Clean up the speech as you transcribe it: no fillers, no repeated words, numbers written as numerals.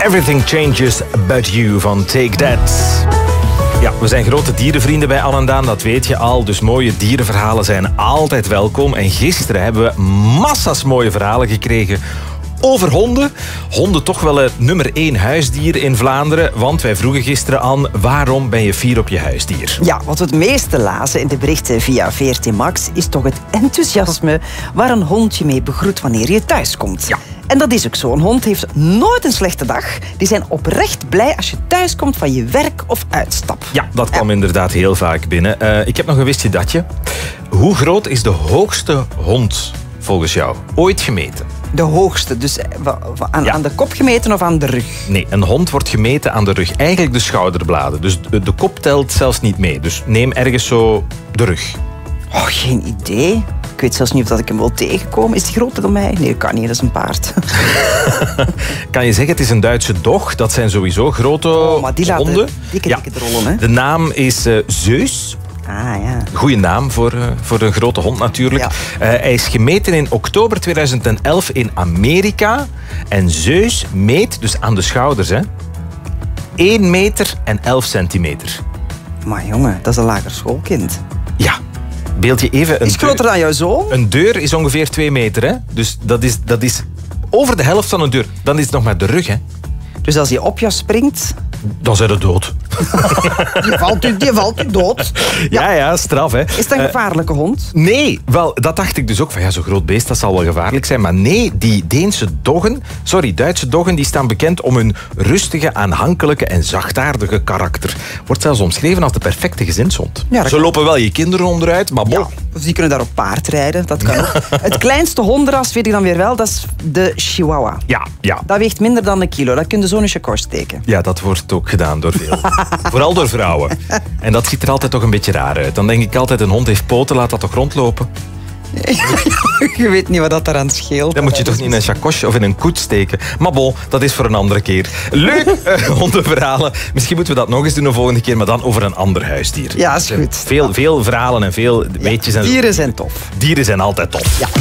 Everything Changes But You van Take That. Ja, we zijn grote dierenvrienden bij Anne en Daan, dat weet je al. Dus mooie dierenverhalen zijn altijd welkom. En gisteren hebben we massa's mooie verhalen gekregen over honden. Honden toch wel het nummer 1 huisdier in Vlaanderen. Want wij vroegen gisteren aan, waarom ben je fier op je huisdier? Ja, wat we het meeste lazen in de berichten via VRT Max is toch het enthousiasme waar een hond je mee begroet wanneer je thuis komt. Ja. En dat is ook zo. Een hond heeft nooit een slechte dag. Die zijn oprecht blij als je thuis komt van je werk of uitstap. Ja, dat kwam inderdaad heel vaak binnen. Ik heb nog een wist je datje. Hoe groot is de hoogste hond volgens jou ooit gemeten? De hoogste, dus aan de kop gemeten of aan de rug? Nee, een hond wordt gemeten aan de rug. Eigenlijk de schouderbladen. Dus de kop telt zelfs niet mee. Dus neem ergens zo de rug. Oh, geen idee. Ik weet zelfs niet of ik hem wil tegenkomen. Is die groter dan mij? Nee, dat kan niet. Dat is een paard. Kan je zeggen, het is een Duitse dog. Dat zijn sowieso grote maar die honden. laten dikke rollen, hè? De naam is Zeus. Ah, ja. Goeie naam voor een grote hond natuurlijk. Ja. Hij is gemeten in oktober 2011 in Amerika. En Zeus meet, dus aan de schouders, 1 meter en 11 centimeter. Maar jongen, dat is een lager schoolkind. Ja. Beeld je even... Is groter dan jouw zoon? Een deur is ongeveer 2 meter. Hè? Dus dat is over de helft van een deur. Dan is het nog maar de rug. Hè? Dus als hij op jou springt... Dan zijn we dood. Die valt u dood. Ja, straf. Hè. Is het een gevaarlijke hond? Nee, wel, dat dacht ik dus ook. Van, ja, zo'n groot beest, dat zal wel gevaarlijk zijn. Maar nee, die Duitse doggen, die staan bekend om hun rustige, aanhankelijke en zachtaardige karakter. Wordt zelfs omschreven als de perfecte gezinshond. Ja, Ze lopen wel je kinderen onderuit, maar bon. Ja, of die kunnen daar op paard rijden, dat kan ook. Het kleinste hondenras weet ik dan weer wel, dat is de Chihuahua. Ja. Dat weegt minder dan 1 kilo, dat kun je zo in je korst steken. Ja, dat wordt ook gedaan door veel. Vooral door vrouwen. En dat ziet er altijd toch een beetje raar uit. Dan denk ik altijd, een hond heeft poten, laat dat toch rondlopen? Je weet niet wat dat eraan scheelt. Dan moet je toch niet in een chacosje of in een koets steken. Maar bon, dat is voor een andere keer. Leuk, hondenverhalen. Misschien moeten we dat nog eens doen de volgende keer, maar dan over een ander huisdier. Ja, is goed. Veel verhalen en veel weetjes. En dieren zijn tof. Dieren zijn altijd tof. Ja.